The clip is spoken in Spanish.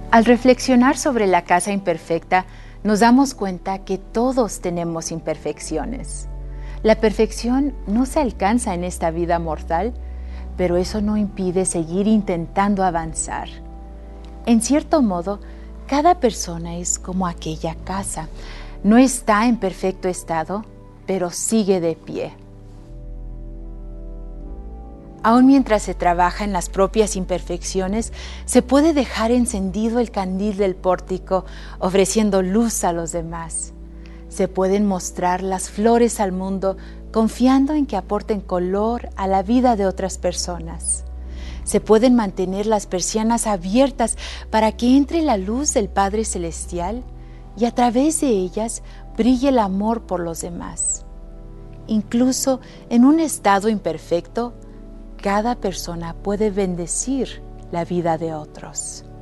Al reflexionar sobre la casa imperfecta, nos damos cuenta que todos tenemos imperfecciones. La perfección no se alcanza en esta vida mortal, pero eso no impide seguir intentando avanzar. En cierto modo, cada persona es como aquella casa. No está en perfecto estado, pero sigue de pie. Aun mientras se trabaja en las propias imperfecciones, se puede dejar encendido el candil del pórtico, ofreciendo luz a los demás. Se pueden mostrar las flores al mundo, confiando en que aporten color a la vida de otras personas. Se pueden mantener las persianas abiertas para que entre la luz del Padre Celestial y a través de ellas brille el amor por los demás. Incluso en un estado imperfecto, cada persona puede bendecir la vida de otros.